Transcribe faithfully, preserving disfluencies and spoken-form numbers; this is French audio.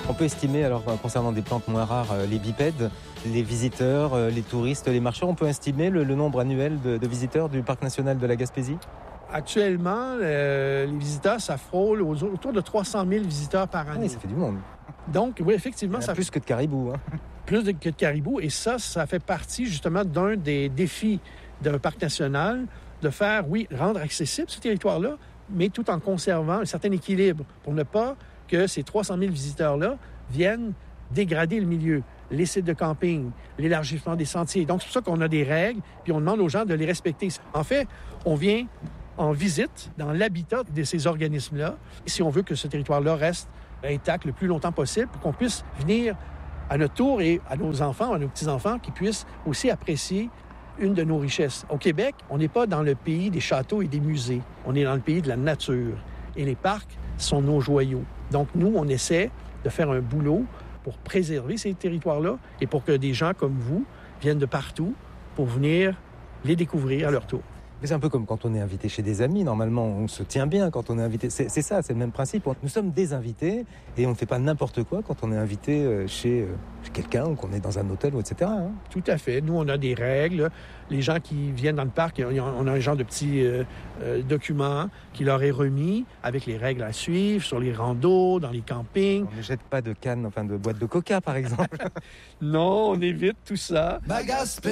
On peut estimer, alors concernant des plantes moins rares, les bipèdes, les visiteurs, les touristes, les marcheurs, on peut estimer le, le nombre annuel de, de visiteurs du Parc national de la Gaspésie? Actuellement, euh, les visiteurs, ça frôle aux, autour de trois cent mille visiteurs par année. Oui, ça fait du monde. Donc, oui, effectivement, ça plus fait... que de caribous. Hein. Plus de, que de caribous. Et ça, ça fait partie justement d'un des défis d'un parc national, de faire, oui, rendre accessible ce territoire-là, mais tout en conservant un certain équilibre pour ne pas que ces trois cent mille visiteurs-là viennent dégrader le milieu, les sites de camping, l'élargissement des sentiers. Donc, c'est pour ça qu'on a des règles, puis on demande aux gens de les respecter. En fait, on vient en visite dans l'habitat de ces organismes-là, si on veut que ce territoire-là reste intact le plus longtemps possible, pour qu'on puisse venir à notre tour et à nos enfants, à nos petits-enfants, qui puissent aussi apprécier une de nos richesses. Au Québec, on n'est pas dans le pays des châteaux et des musées. On est dans le pays de la nature. Et les parcs sont nos joyaux. Donc, nous, on essaie de faire un boulot pour préserver ces territoires-là et pour que des gens comme vous viennent de partout pour venir les découvrir à leur tour. Mais c'est un peu comme quand on est invité chez des amis. Normalement, on se tient bien quand on est invité. C'est, c'est ça, c'est le même principe. Nous sommes des invités et on ne fait pas n'importe quoi quand on est invité chez, chez quelqu'un ou qu'on est dans un hôtel, ou et cetera. Hein. Tout à fait. Nous, on a des règles. Les gens qui viennent dans le parc, on a un genre de petit euh, euh, document qui leur est remis avec les règles à suivre sur les randos, dans les campings. On ne jette pas de cannes, enfin de boîtes de coca, par exemple. Non, on évite tout ça.